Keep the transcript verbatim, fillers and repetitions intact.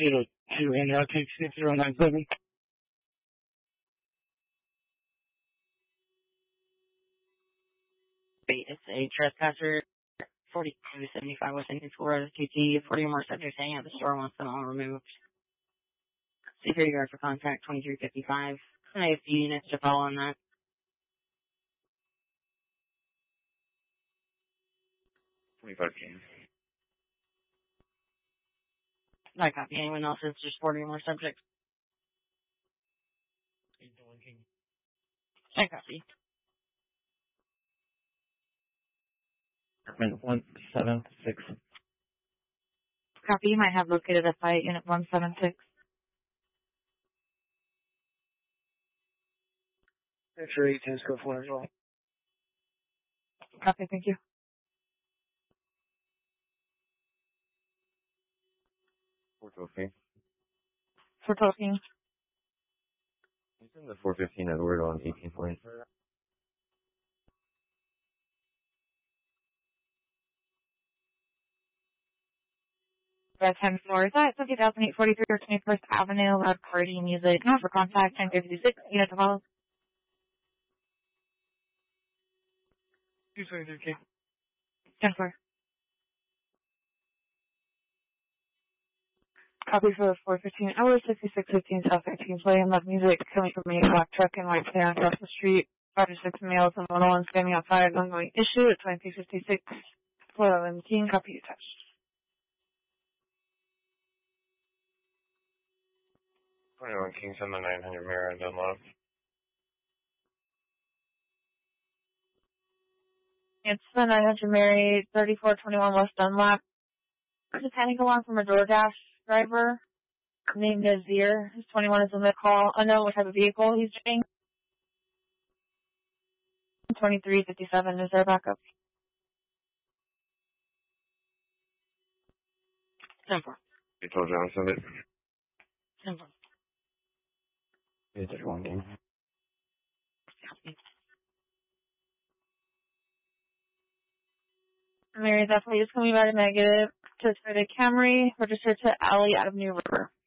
zero two and I'll take six zero nine seven. It's a trespasser, forty-two seventy-five West Indian Florida, T T, forty or more subjects hanging out the store wants them all removed. Security guard for contact, twenty-three fifty-five. I have a few units to follow on that. twenty-five King. I copy. Anyone else? It's just forty or more subjects. I copy. Department one seven six. Copy. You might have located a fight, Unit one seven six. Picture eight ten, scope four as well. Copy. Thank you. four twelve King. For talking. You send the four fifteen Edward on eighteen point. Red ten floor. Is that fifty thousand eight forty-three or twenty-first Avenue? Loud party music. Not for contact. ten fifty-six. Unit to follow. two twenty-three K. ten four. Copy for four fifteen hours, sixty-six fifteen South thirteenth Way. Love music coming from a black truck and white sedan across the street. Five to six males and one one standing outside. Ongoing issue at twenty-three fifty-six. Florida and King. Copy attached. twenty-one King, send the nine hundred mirror and Dunlop. It's the nine hundred Mary, thirty-four twenty-one West Dunlap. There's a panic alarm from a DoorDash driver named Nazir. His twenty-one is in the call. Unknown what type of vehicle he's driving. twenty-three fifty-seven, is there backup? ten four. You told John to send it. ten four. It's one King. Mary, that plate is coming back negative. To the Camry, registered to Alley out of New River.